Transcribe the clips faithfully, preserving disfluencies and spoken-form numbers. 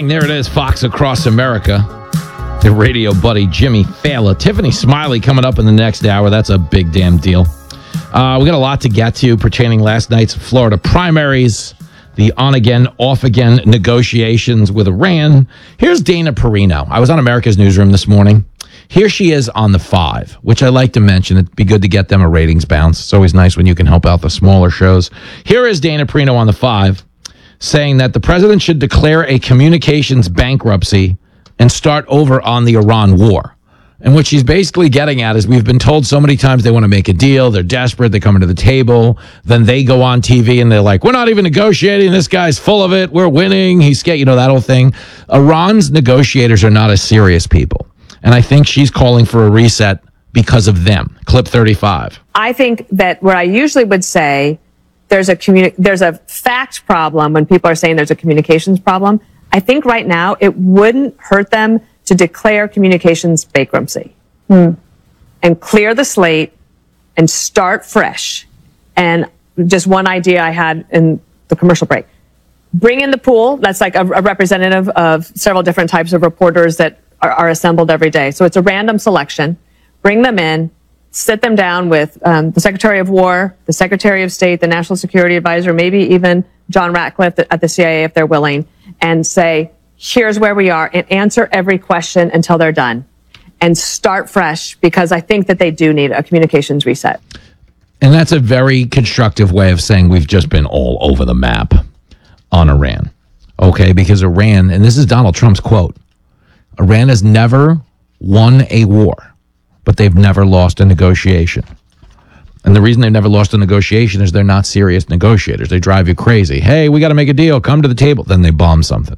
Bang, there it is, Fox Across America. The radio buddy Jimmy Fallon. Tiffany Smiley coming up in the next hour. That's a big damn deal. Uh, we got a lot to get to pertaining last night's Florida primaries, the on-again, off-again negotiations with Iran. Here's Dana Perino. I was on America's Newsroom this morning. Here she is on the five, which I like to mention. It'd be good to get them a ratings bounce. It's always nice when you can help out the smaller shows. Here is Dana Perino on the five, saying that the president should declare a communications bankruptcy and start over on the Iran war. And what she's basically getting at is we've been told so many times they want to make a deal. They're desperate. They come into the table. Then they go on T V and they're like, we're not even negotiating. This guy's full of it. We're winning. He's scared. You know, that whole thing. Iran's negotiators are not as serious people. And I think she's calling for a reset because of them. Clip thirty-five. I think that where I usually would say there's a communi- there's a fact problem when people are saying there's a communications problem. I think right now it wouldn't hurt them to declare communications bankruptcy hmm. and clear the slate and start fresh. And just one idea I had in the commercial break. Bring in the pool. That's like a, a representative of several different types of reporters that are, are assembled every day. So it's a random selection. Bring them in, sit them down with um, the Secretary of War, the Secretary of State, the National Security Advisor, maybe even John Ratcliffe at the C I A if they're willing, and say, here's where we are, and answer every question until they're done. And start fresh, because I think that they do need a communications reset. And that's a very constructive way of saying we've just been all over the map on Iran. Okay, because Iran, and this is Donald Trump's quote, Iran has never won a war, but they've never lost a negotiation. And the reason they've never lost a negotiation is they're not serious negotiators. They drive you crazy. Hey, we got to make a deal. Come to the table. Then they bomb something.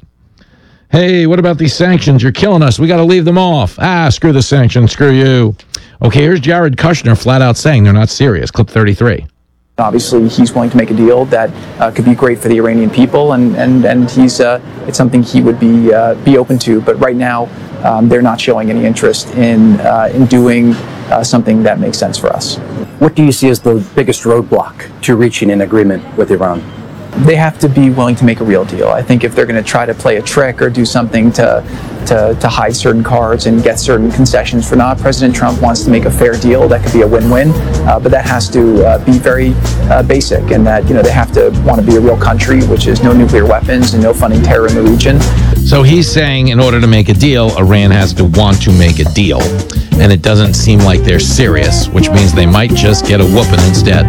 Hey, what about these sanctions? You're killing us. We got to leave them off. Ah, screw the sanctions. Screw you. Okay, here's Jared Kushner flat out saying they're not serious. Clip thirty-three. Obviously, he's willing to make a deal that uh, could be great for the Iranian people, and and and he's uh, it's something he would be uh, be open to. But right now, um, they're not showing any interest in uh, in doing uh, something that makes sense for us. What do you see as the biggest roadblock to reaching an agreement with Iran? They have to be willing to make a real deal. I think if they're going to try to play a trick or do something to, to to hide certain cards and get certain concessions for not, President Trump wants to make a fair deal that could be a win-win, uh, but that has to uh, be very uh, basic, and that, you know, they have to want to be a real country, which is no nuclear weapons and no funding terror in the region. So he's saying in order to make a deal, Iran has to want to make a deal. And it doesn't seem like they're serious, which means they might just get a whooping instead.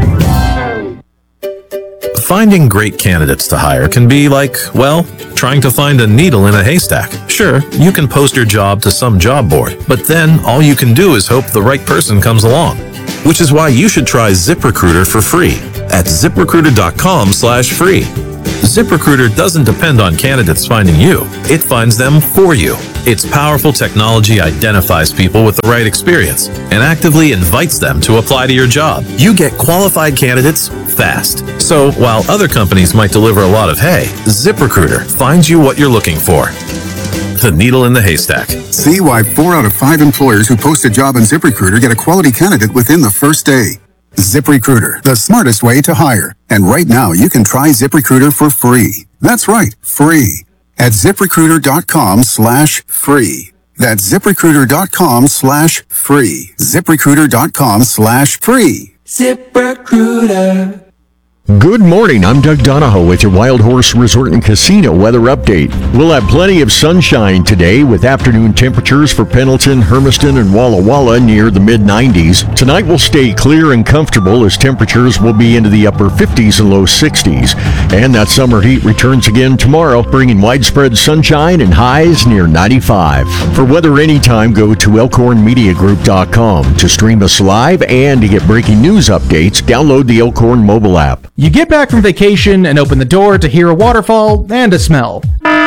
Finding great candidates to hire can be like, well, trying to find a needle in a haystack. Sure, you can post your job to some job board, but then all you can do is hope the right person comes along. Which is why you should try ZipRecruiter for free at ZipRecruiter.com slash free. ZipRecruiter doesn't depend on candidates finding you. It finds them for you. Its powerful technology identifies people with the right experience and actively invites them to apply to your job. You get qualified candidates fast. So while other companies might deliver a lot of hay, ZipRecruiter finds you what you're looking for. The needle in the haystack. See why four out of five employers who post a job on ZipRecruiter get a quality candidate within the first day. ZipRecruiter, the smartest way to hire. And right now, you can try ZipRecruiter for free. That's right, free. At ZipRecruiter.com slash free. That's ZipRecruiter.com slash free. ZipRecruiter.com slash free. ZipRecruiter. Good morning, I'm Doug Donahoe with your Wild Horse Resort and Casino weather update. We'll have plenty of sunshine today with afternoon temperatures for Pendleton, Hermiston, and Walla Walla near the mid nineties. Tonight will stay clear and comfortable as temperatures will be into the upper fifties and low sixties. And that summer heat returns again tomorrow, bringing widespread sunshine and highs near ninety-five. For weather anytime, go to elkhorn media group dot com. To stream us live and to get breaking news updates, download the Elkhorn mobile app. You get back from vacation and open the door to hear a waterfall and a smell.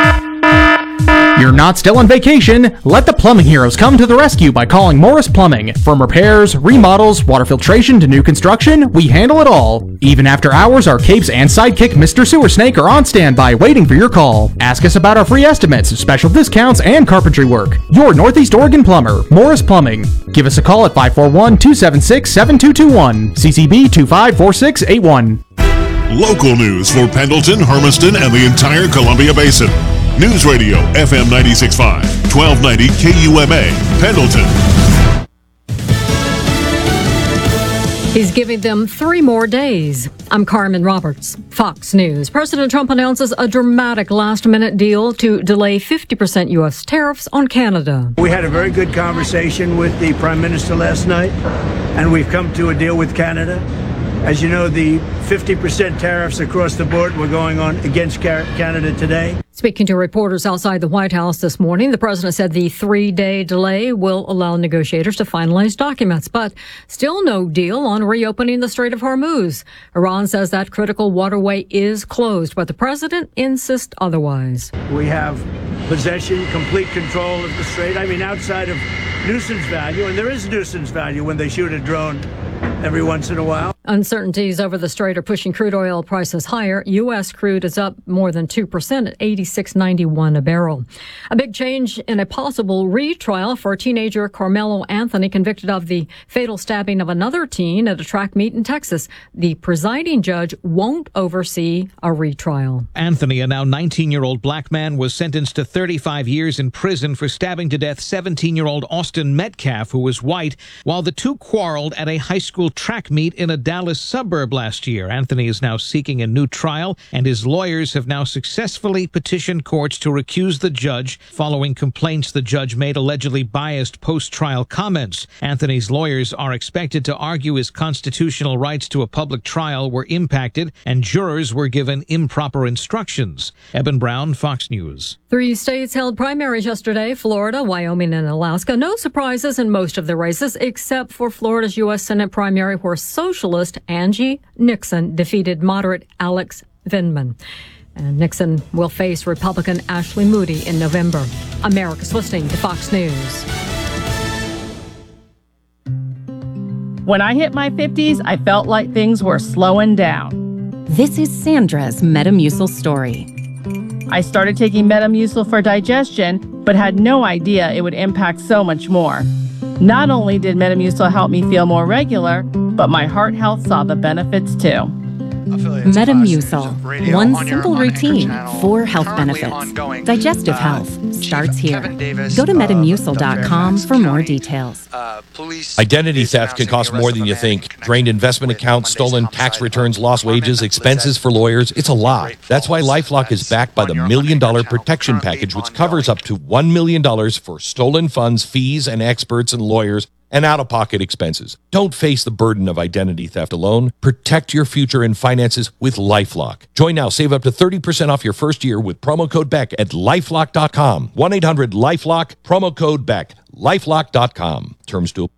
You're not still on vacation. Let the plumbing heroes come to the rescue by calling Morris Plumbing. From repairs, remodels, water filtration to new construction, we handle it all. Even after hours, our capes and sidekick Mister Sewer Snake are on standby waiting for your call. Ask us about our free estimates, special discounts, and carpentry work. Your Northeast Oregon plumber, Morris Plumbing. Give us a call at five four one, two seven six, seven two two one, C C B two five four six eight one. Local news for Pendleton, Hermiston, and the entire Columbia Basin. News Radio F M ninety-six point five, twelve ninety K U M A, Pendleton. He's giving them three more days. I'm Carmen Roberts, Fox News. President Trump announces a dramatic last-minute deal to delay fifty percent U S tariffs on Canada. We had a very good conversation with the Prime Minister last night, and we've come to a deal with Canada. As you know, the fifty percent tariffs across the board were going on against Canada today. Speaking to reporters outside the White House this morning, the president said the three-day delay will allow negotiators to finalize documents, but still no deal on reopening the Strait of Hormuz. Iran says that critical waterway is closed, but the president insists otherwise. We have possession, complete control of the strait. I mean, outside of nuisance value, and there is nuisance value when they shoot a drone every once in a while. Uncertainties over the strait are pushing crude oil prices higher. U S crude is up more than two percent at eighty-six ninety-one a barrel. A big change in a possible retrial for teenager Carmelo Anthony, convicted of the fatal stabbing of another teen at a track meet in Texas. The presiding judge won't oversee a retrial. Anthony, a now nineteen-year-old black man, was sentenced to thirty-five years in prison for stabbing to death seventeen-year-old Austin Metcalf, who was white, while the two quarreled at a high school track meet in a Dallas suburb last year. Anthony is now seeking a new trial, and his lawyers have now successfully petitioned courts to recuse the judge following complaints the judge made allegedly biased post-trial comments. Anthony's lawyers are expected to argue his constitutional rights to a public trial were impacted and jurors were given improper instructions. Eben Brown, Fox News. Three states held primaries yesterday: Florida, Wyoming, and Alaska. No surprises in most of the races, except for Florida's U S Senate primary, where socialist Angie Nixon defeated moderate Alex Vindman. And Nixon will face Republican Ashley Moody in November. America's listening to Fox News. When I hit my fifties, I felt like things were slowing down. This is Sandra's Metamucil story. I started taking Metamucil for digestion, but had no idea it would impact so much more. Not only did Metamucil help me feel more regular, but my heart health saw the benefits too. Metamucil, one simple routine, four health benefits. Digestive health starts here. Go to metamucil dot com for more details. Identity theft can cost more than you think. Drained investment accounts, stolen tax returns, lost wages, expenses for lawyers. It's a lot. That's why LifeLock is backed by the Million Dollar Protection Package, which covers up to one million dollars for stolen funds, fees, and experts and lawyers, and out-of-pocket expenses. Don't face the burden of identity theft alone. Protect your future and finances with LifeLock. Join now. Save up to thirty percent off your first year with promo code Beck at lifelock dot com. one eight hundred lifelock, promo code Beck. lifelock dot com. Terms to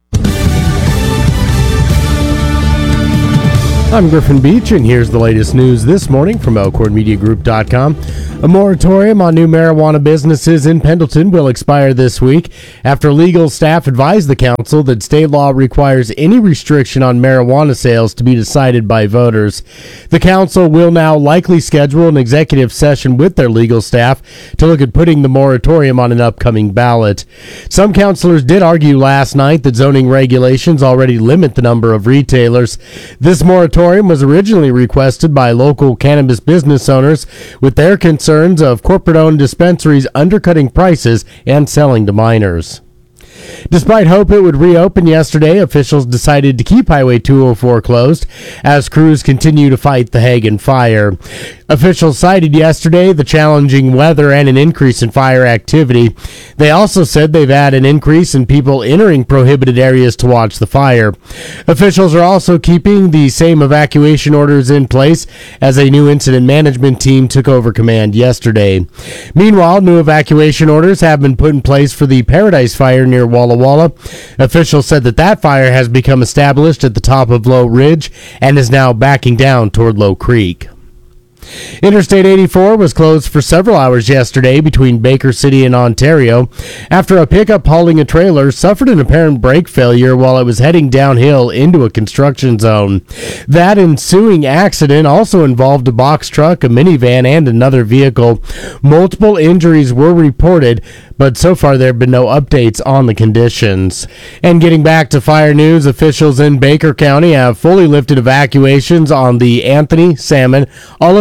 I'm Griffin Beach, and here's the latest news this morning from elkhorn media group dot com. A moratorium on new marijuana businesses in Pendleton will expire this week after legal staff advised the council that state law requires any restriction on marijuana sales to be decided by voters. The council will now likely schedule an executive session with their legal staff to look at putting the moratorium on an upcoming ballot. Some councilors did argue last night that zoning regulations already limit the number of retailers. This moratorium was originally requested by local cannabis business owners with their concerns of corporate-owned dispensaries undercutting prices and selling to minors. Despite hope it would reopen yesterday, officials decided to keep Highway two oh four closed as crews continue to fight the Hagen fire. Officials cited yesterday the challenging weather and an increase in fire activity. They also said they've had an increase in people entering prohibited areas to watch the fire. Officials are also keeping the same evacuation orders in place as a new incident management team took over command yesterday. Meanwhile, new evacuation orders have been put in place for the Paradise Fire near Walla Walla. Officials said that that fire has become established at the top of Low Ridge and is now backing down toward Low Creek. Interstate eighty-four was closed for several hours yesterday between Baker City and Ontario after a pickup hauling a trailer suffered an apparent brake failure while it was heading downhill into a construction zone. That ensuing accident also involved a box truck, a minivan, and another vehicle. Multiple injuries were reported, but so far there have been no updates on the conditions. And getting back to fire news, officials in Baker County have fully lifted evacuations on the Anthony, Salmon, Olive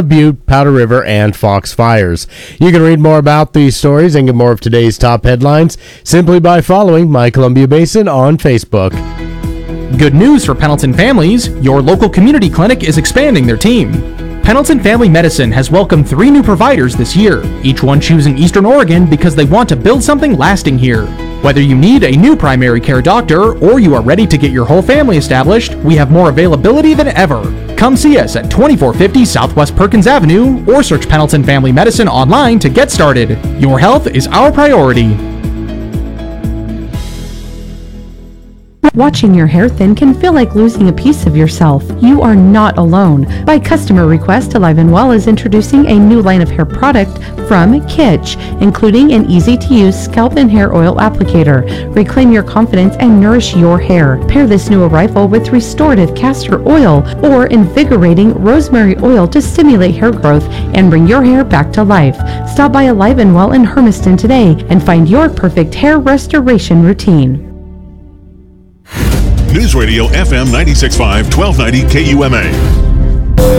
Butte, Powder River, and Fox fires. You can read more about these stories and get more of today's top headlines simply by following My Columbia Basin on Facebook. Good news for Pendleton families. Your local community clinic is expanding their team. Pendleton Family Medicine has welcomed three new providers this year, each one choosing Eastern Oregon because they want to build something lasting here. Whether you need a new primary care doctor or you are ready to get your whole family established, we have more availability than ever. Come see us at twenty-four fifty Southwest Perkins Avenue or search Pendleton Family Medicine online to get started. Your health is our priority. Watching your hair thin can feel like losing a piece of yourself. You are not alone. By customer request, Alive and Well is introducing a new line of hair product from Kitsch, including an easy-to-use scalp and hair oil applicator. Reclaim your confidence and nourish your hair. Pair this new arrival with restorative castor oil or invigorating rosemary oil to stimulate hair growth and bring your hair back to life. Stop by Alive and Well in Hermiston today and find your perfect hair restoration routine. News Radio F M ninety-six point five, twelve ninety K U M A.